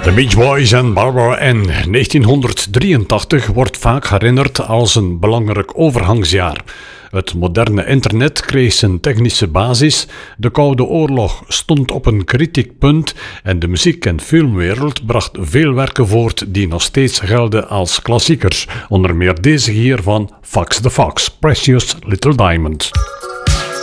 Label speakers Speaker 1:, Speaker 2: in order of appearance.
Speaker 1: The Beach Boys en Barbara Ann. 1983 wordt vaak herinnerd als een belangrijk overgangsjaar. Het moderne internet kreeg zijn technische basis, de Koude Oorlog stond op een kritiek punt en de muziek- en filmwereld bracht veel werken voort die nog steeds gelden als klassiekers. Onder meer deze hier van Fox the Fox, Precious Little Diamond.